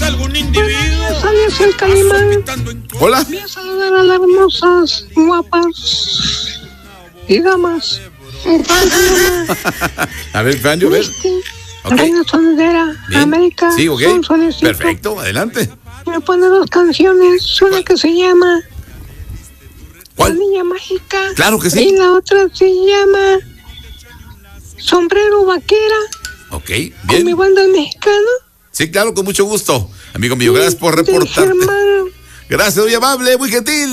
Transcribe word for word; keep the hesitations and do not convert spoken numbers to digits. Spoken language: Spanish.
algún individuo. Sales el Calimán. Hola. Voy a saludar a las hermosas, guapas y damas. A ver, Franjo, a ver. Okay. Reina Sonidera, Bien. América. Sí, ok. Son solecito. Perfecto, adelante. Me pone dos canciones, una que se llama ¿Cuál? La Niña Mágica. Claro que sí. Y la otra se llama Sombrero Vaquera. Ok, Con mi bien. banda El Mexicano. Sí, claro, con mucho gusto. Amigo mío, gracias por reportarte. Gracias, muy amable, muy gentil.